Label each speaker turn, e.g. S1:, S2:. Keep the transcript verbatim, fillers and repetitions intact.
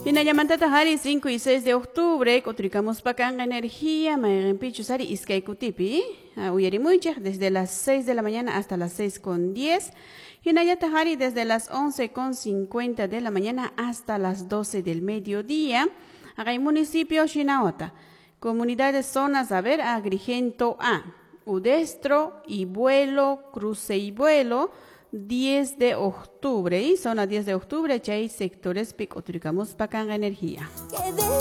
S1: Pinayamantata hari cinco y seis de octubre, cotricamos pacanga energía, mayrempichu sari iskay kutipi, uyarimuichak desde las seis de la mañana hasta las seis con diez, Hinayata hari desde las once con cincuenta de la mañana hasta las doce del mediodía, acá en municipio Shinaota, comunidades zonas, a ver, Agrigento A, Udestro y Vuelo, Cruce y Vuelo, diez de octubre, y zona diez de octubre, chay sectores picotricamos pacanga energía.